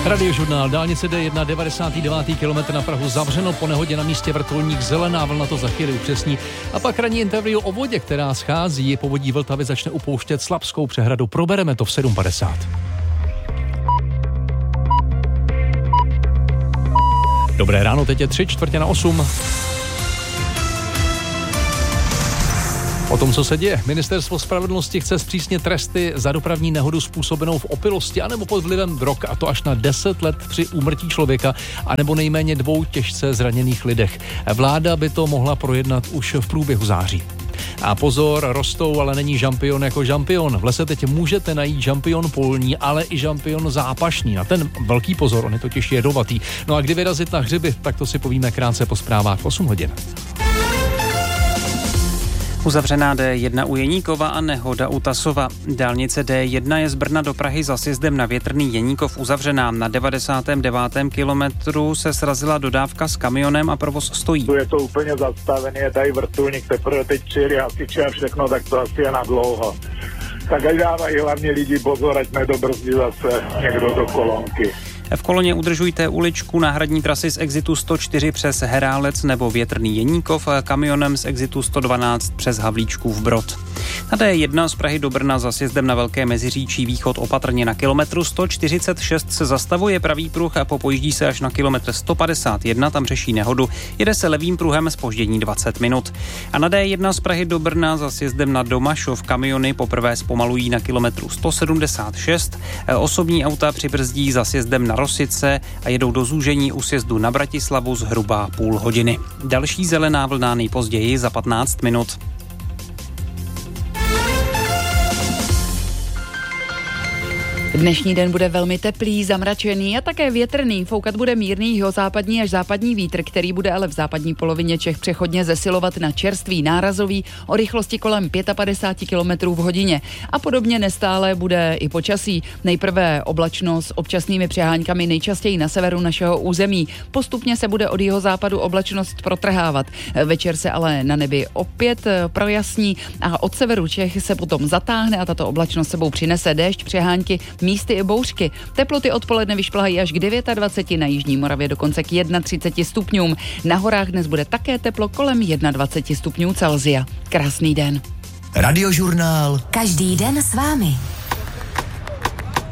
Radiožurnál, dálnice D1, 99. kilometr na Prahu zavřeno, po nehodě na místě vrtulník, zelená vlna to za chvíli upřesní. A pak ranní interview o vodě, která schází, povodí Vltavy začne upouštět Slapskou přehradu. Probereme to v 7:50. Dobré ráno, teď je 7:45. O tom, co se děje. Ministerstvo spravedlnosti chce zpřísnit tresty za dopravní nehodu způsobenou v opilosti anebo pod vlivem drog, a to až na 10 let při úmrtí člověka anebo nejméně 2 těžce zraněných lidech. Vláda by to mohla projednat už v průběhu září. A pozor, rostou, ale není žampion jako žampion. V lese teď můžete najít žampion polní, ale i žampion zápašný. Na ten velký pozor, on je totiž jedovatý. No a kdy vyrazit na hřiby, tak to si povíme krátce po zprávách v 8 hodin. Uzavřená D1 u Jeníkova a nehoda u Tasova. Dálnice D1 je z Brna do Prahy za sjezdem na Větrný Jeníkov uzavřená. Na 99. kilometru se srazila dodávka s kamionem a provoz stojí. Tu je to úplně zastavený, je tady vrtulník, teprve teď přijeli hasiči a všechno, tak to asi je na dlouho. Tak ať dávají hlavně lidi pozor, ať nedobrzdí zase někdo do kolonky. V koloně udržujte uličku náhradní trasy z exitu 104 přes Herálec nebo Větrný Jeníkov, kamionem z exitu 112 přes Havlíčkův Brod. Na D1 z Prahy do Brna za sjezdem na Velké Meziříčí východ opatrně na kilometru 146 se zastavuje pravý pruh a popojíždí se až na kilometr 151, tam řeší nehodu, jede se levým pruhem zpoždění 20 minut. A na D1 z Prahy do Brna za sjezdem na Domašov kamiony poprvé zpomalují na kilometru 176, osobní auta přibrzdí za sjezdem na Rosice a jedou do zúžení u sjezdu na Bratislavu zhruba půl hodiny. Další zelená vlna nejpozději za 15 minut. Dnešní den bude velmi teplý, zamračený a také větrný. Foukat bude mírný jihozápadní až západní vítr, který bude ale v západní polovině Čech přechodně zesilovat na čerstvý nárazový o rychlosti kolem 55 km v hodině. A podobně nestále bude i počasí. Nejprve oblačno s občasnými přeháňkami nejčastěji na severu našeho území. Postupně se bude od jihozápadu oblačnost protrhávat. Večer se ale na nebi opět projasní a od severu Čech se potom zatáhne a tato oblačnost sebou přinese déšť, přehánky, místy i bouřky. Teploty odpoledne vyšplhají až k 29, na jižní Moravě dokonce k 31 stupňům. Na horách dnes bude také teplo kolem 21 stupňů Celsia. Krásný den. Radiožurnál. Každý den s vámi.